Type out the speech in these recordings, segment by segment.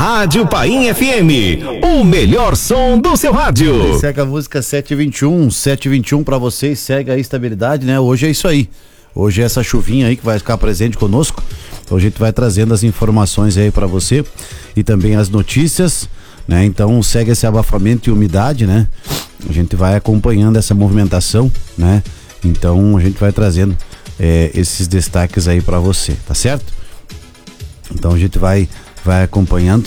Rádio Paim FM, o melhor som do seu rádio. Segue a música 721 pra vocês, segue a estabilidade, né? Hoje é isso aí. Hoje é essa chuvinha aí que vai ficar presente conosco. Então a gente vai trazendo as informações aí pra você e também as notícias, né? Então segue esse abafamento e umidade, né? A gente vai acompanhando essa movimentação, né? Então a gente vai trazendo esses destaques aí pra você, tá certo? Então a gente vai acompanhando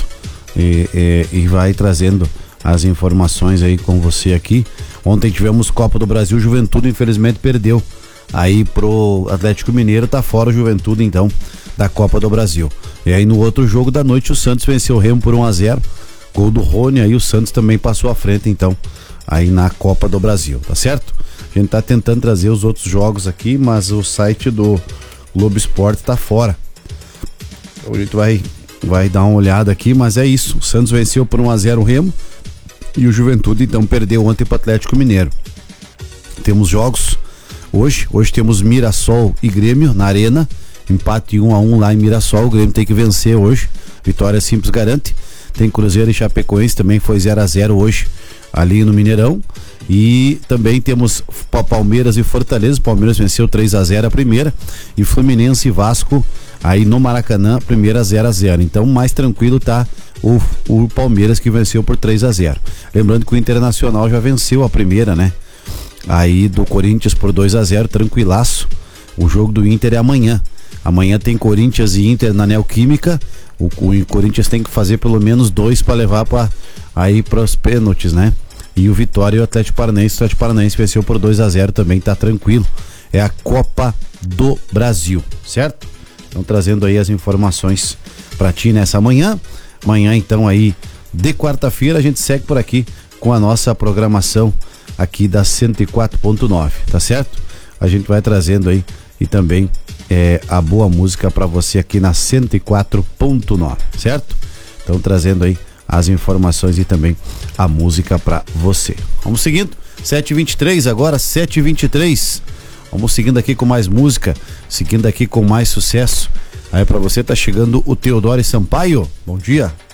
e vai trazendo as informações aí com você aqui. Ontem tivemos Copa do Brasil, Juventude infelizmente perdeu aí pro Atlético Mineiro, tá fora o Juventude então da Copa do Brasil. E aí no outro jogo da noite o Santos venceu o Remo por 1-0, gol do Rony, aí o Santos também passou à frente então aí na Copa do Brasil, tá certo? A gente tá tentando trazer os outros jogos aqui, mas o site do Globo Esporte tá fora. Então a gente vai dar uma olhada aqui, mas é isso. O Santos venceu por 1-0 o Remo e o Juventude então perdeu ontem para o Atlético Mineiro. Temos jogos hoje temos Mirassol e Grêmio na Arena, empate 1-1 lá em Mirassol. O Grêmio tem que vencer hoje, vitória simples garante. Tem Cruzeiro e Chapecoense, também foi 0-0 hoje ali no Mineirão. E também temos Palmeiras e Fortaleza. Palmeiras venceu 3-0 a primeira, e Fluminense e Vasco aí no Maracanã, primeira 0-0. Então mais tranquilo tá o Palmeiras, que venceu por 3-0. Lembrando que o Internacional já venceu a primeira, né? Aí do Corinthians por 2-0, tranquilaço. O jogo do Inter é amanhã. Amanhã tem Corinthians e Inter na Neoquímica. O Corinthians tem que fazer pelo menos 2 para levar para os pênaltis, né? E o Vitória e o Atlético Paranaense venceu por 2-0 também, tá tranquilo. É a Copa do Brasil, certo? Então trazendo aí as informações pra ti nessa manhã. Amanhã então aí de quarta-feira a gente segue por aqui com a nossa programação aqui da 104.9, tá certo? A gente vai trazendo aí e também a boa música pra você aqui na 104.9, certo? Então trazendo aí as informações e também a música pra você. Vamos seguindo, 7h23 agora, 7h23. Vamos seguindo aqui com mais música, seguindo aqui com mais sucesso. Aí pra você tá chegando o Teodoro Sampaio. Bom dia.